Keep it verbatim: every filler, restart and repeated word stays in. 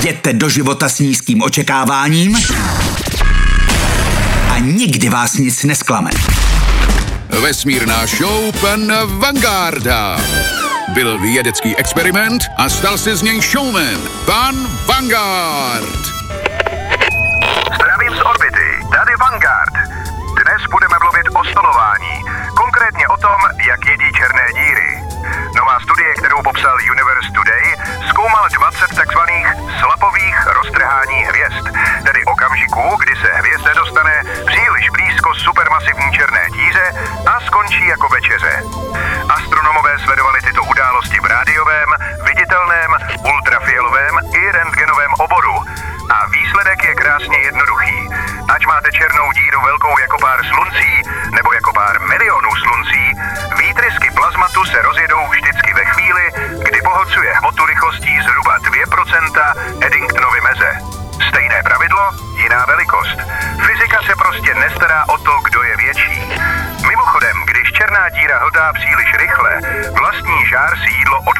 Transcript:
Jděte do života s nízkým očekáváním a nikdy vás nic nesklame. Vesmírná show pana Vangarda. Byl vědecký experiment a stal se z něj showman. Pan Vanguard. Zdravím z orbity, tady Vanguard. Dnes budeme mluvit o stolování. Konkrétně o tom, jak jedí černé díry. Nová studie, kterou popsal Universe Today, zkoumala dvacet takzvaných slapových roztrhání hvězd, tedy okamžiků, kdy se hvězda dostane příliš blízko supermasivní černé díře a skončí jako večeře. Astronomové sledovali tyto události v rádiovém, viditelném, ultrafialovém i rentgenovém oboru. A výsledek je krásně jednoduchý. Ať máte černou díru velkou jako pár sluncí, nebo jako pár milionů sluncí, výtrysky plazmatu se rozjedou vždycky ve chvíli, kdy pohlcuje hmotu rychlostí zhruba dvě procenta Eddingtonovy meze. Stejné pravidlo, jiná velikost. Fyzika se prostě nestará o to, kdo je větší. Mimochodem, když černá díra hltá příliš rychle, vlastní žár si jídlo od